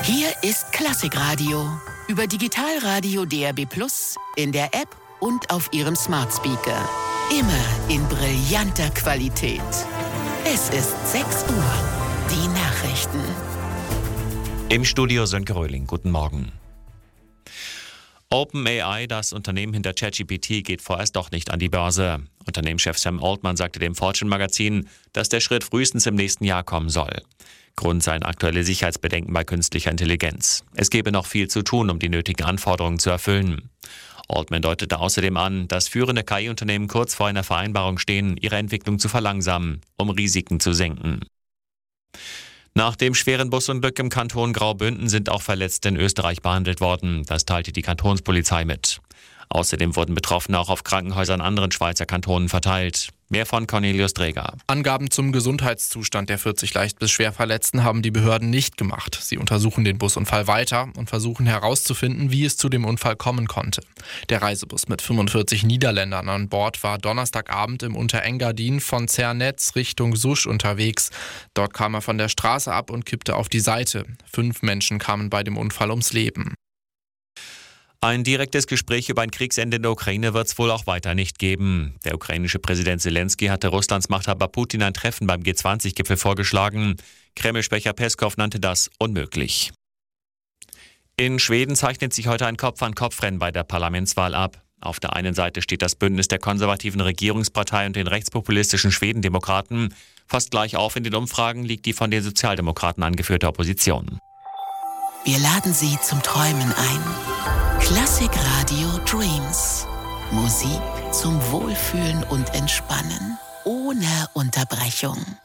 Hier ist Klassikradio. Über Digitalradio DAB+, in der App und auf Ihrem Smart Speaker. Immer in brillanter Qualität. Es ist 6 Uhr. Die Nachrichten. Im Studio Sönke Röhling. Guten Morgen. OpenAI, das Unternehmen hinter ChatGPT, geht vorerst doch nicht an die Börse. Unternehmenschef Sam Altman sagte dem Fortune-Magazin, dass der Schritt frühestens im nächsten Jahr kommen soll. Grund seien aktuelle Sicherheitsbedenken bei künstlicher Intelligenz. Es gebe noch viel zu tun, um die nötigen Anforderungen zu erfüllen. Altman deutete außerdem an, dass führende KI-Unternehmen kurz vor einer Vereinbarung stehen, ihre Entwicklung zu verlangsamen, um Risiken zu senken. Nach dem schweren Busunglück im Kanton Graubünden sind auch Verletzte in Österreich behandelt worden. Das teilte die Kantonspolizei mit. Außerdem wurden Betroffene auch auf Krankenhäusern in anderen Schweizer Kantonen verteilt. Mehr von Cornelius Dreger. Angaben zum Gesundheitszustand der 40 leicht bis schwer Verletzten haben die Behörden nicht gemacht. Sie untersuchen den Busunfall weiter und versuchen herauszufinden, wie es zu dem Unfall kommen konnte. Der Reisebus mit 45 Niederländern an Bord war Donnerstagabend im Unterengadin von Zernetz Richtung Susch unterwegs. Dort kam er von der Straße ab und kippte auf die Seite. 5 Menschen kamen bei dem Unfall ums Leben. Ein direktes Gespräch über ein Kriegsende in der Ukraine wird es wohl auch weiter nicht geben. Der ukrainische Präsident Zelensky hatte Russlands Machthaber Putin ein Treffen beim G20-Gipfel vorgeschlagen. Kreml-Sprecher Peskov nannte das unmöglich. In Schweden zeichnet sich heute ein Kopf-an-Kopf-Rennen bei der Parlamentswahl ab. Auf der einen Seite steht das Bündnis der konservativen Regierungspartei und den rechtspopulistischen Schwedendemokraten. Fast gleich auf in den Umfragen liegt die von den Sozialdemokraten angeführte Opposition. Wir laden Sie zum Träumen ein. Klassikradio Dreams. Musik zum Wohlfühlen und Entspannen. Ohne Unterbrechung.